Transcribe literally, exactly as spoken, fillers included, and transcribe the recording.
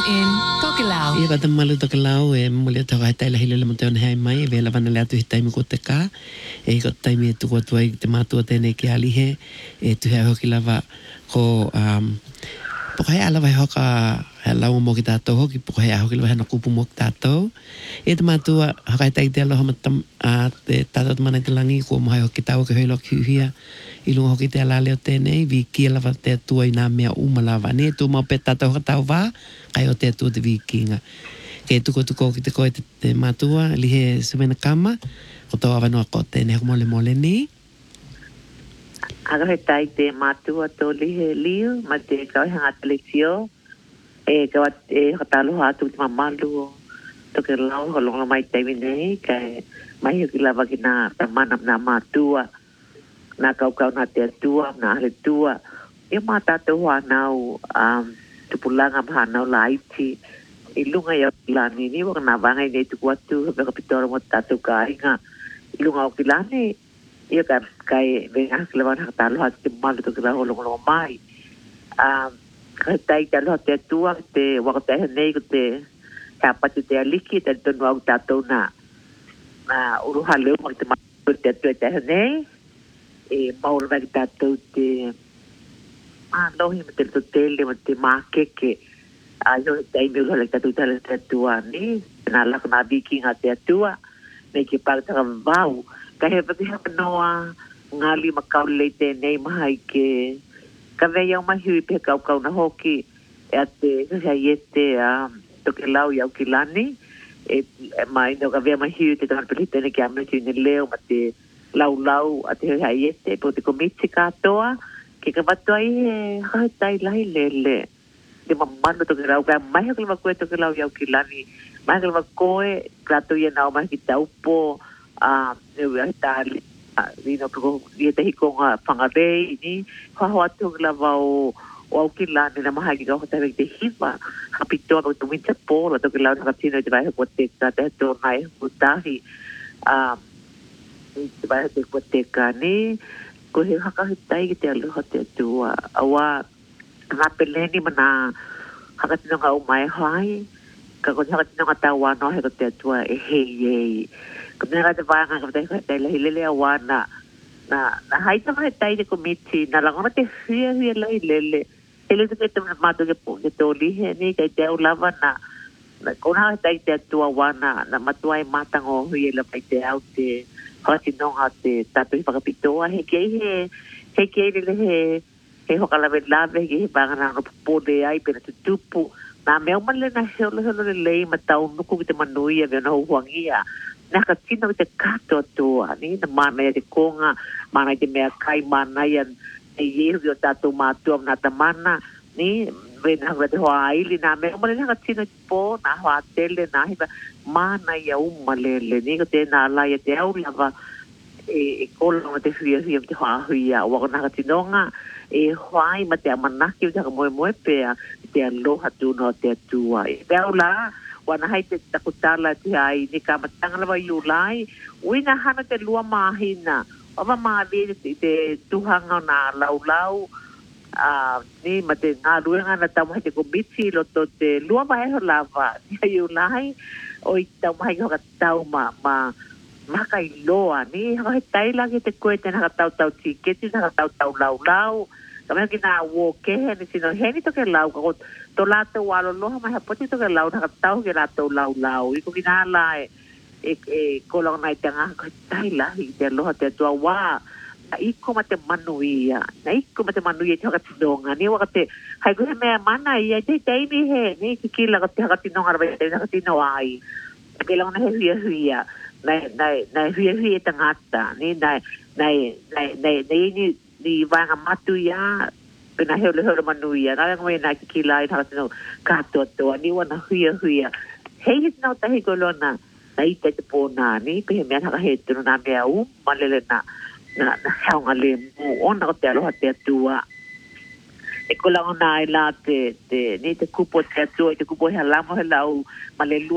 in Tokelau. Ia kata malu Tokelau e mulia tau hai tai lahile le monteo na hai mai e vela vana le atu hi taimi ko te ka e ko taimi e tuku atua i te mātua tēnei ki alihe e tu hea hoki lava ko um, poko hea alawa he hoka he laua mo ki tātou hoki poko hea hoki lava he na kupu mo ki tātou e te mātua haka hai tai te aloha matam a te tātou te mana i te langi ko mohai hoki tau ke hoilo ki huhia i lunga hoki te ala leo tēnei vi kia lava te atua i nā mea uma lava ne tu mau pe tātou haka tau wā kai o te atua te vi kinga ke tuko tuko ki te koe te, te mātua li he sumena kama o tau awanoa ko tēnei hako mole mole ni aga he tai te mātua tō li he liu ma te kau hanga telekio e kawa e hatalo hatu te mamalu to ke lau holonga mai taimi nei kai mai hoki lava ki nā tamana nā mātua nā kau kau nā te atua nā hale tua e mā tātou whanau um, tupulanga mhanau la iti i lunga ia lani ni waka nā wanga i nei tuku atu hapa kapitora mo tātou ka inga i lunga o ki lani ia ka kai venga ki lawa naka tālo hati te malu to ki la holonga longa mai um, kai tai te aloha te atua te waka te nei ko te ka pati te aliki te tonu au tātou nā uh, uruha leo mo te malu te atua te nei e maura vai ki tātou te ah, lohi me te to tele me te makeke a yo te imi ulo le tātou tala te atua ni nā lako nā vikinga te atua nei ki pārataka vau ka he pati hapa noa ngali makau le te nei mahai ke ka vei au mahiui pe kau kau na hoki e a te hea iete a toke lau i au ki lani e mai no ka vei mahiui te tāna pili tene ki ameti ni leo ma te lau lau a te hea iete po te komiti katoa ke ka watu ai he hai tai lai lele te mamano toke rau ka mai hake lima koe toke lau iau ki lani mai hake lima koe krato ia nao mai ki taupo a e ai tali rino kako ia te hikonga whangarei ni hawa toke lava o o au ki lani na maha ki kau hatawe ki te hiva hapitoa mo tu winta pola toke lau nakatino i te vai hako te ka te hato nai hako tahi a te vai hako te ka ni ko he haka he tai ki te aloha te atua awa ngā peleni mana haka tino ngā umai hai ka ko haka tino ngā tau wano he ko te atua e hei ei ko mea te vāanga ka te haka tai lahi lele awa na na, na haita mai tai te komiti na langona te hia hia lahi lele he le te te mato ke po ke tōli he ni kai te au lava na na kona he tai te atua wana na matua e matango hui e la pai te au te hati nonga te tato hi whakapitoa he kei he he kei le he he hokalawe lawe he he pangana no pupode ai pera te tupu na mea umale na heolo heolo le lei ma tau nuku ki te manui a veo na huangia na ka tino ki te kato atua ni na mana ia te konga mana i te mea kai mana ia e yehu ki o tato mātua na tamana ni vena hua te hoa aili na mea umale na ka tino ki po na hoa tele na hiva mana ia umalele ni ko te na lai te au lava e e kola ma te huia huia te hoa huia wako na ka tinonga e hoai ma te amanaki te ka moe moe pea te aloha tu no te atua e te au la wana hai te takutala te ai ni ka matanga lava i ulai uina hana te lua mahina ova mahi te, te tuhanga na lau lau Ah, ni ma te ngā ruenga na tau mahi te komiti lo to te lua mahe ho lava ni ai ulai o i tau mahi hoka tau ma ma maka i loa ni haka he tailagi te koe te naka tau tau tiketi naka tau tau lau lau ka mea ki nā uo kehe ni sino he ni toke lau kako to lato walo loha mahi poti toke lau naka tau ke lato lau lau i ko ki nā lai e, e kolong nai te ngā ka tailagi te loha te atua wā na iko ma te manuia na iko ma te manuia te haka tinonga ni waka te hai kuhe mea mana ia te teimi he ni ki kila ka te haka tinonga rawa te haka tino ai ke lango na he huia huia na na na huia huia te ngata ni na na na na na ni ni wanga matu ia pena he ole ole manuia na lango na ki kila i haka tino kato toa ni wana huia huia hei hit nau tahi kolona na ita te pōna ni pehe mea haka he tino na mea u malele na na na haunga le mo ona ko te aloha te atua e ko la ona ai la te te ni te kupo te atua te kupo he lamo he lau ma le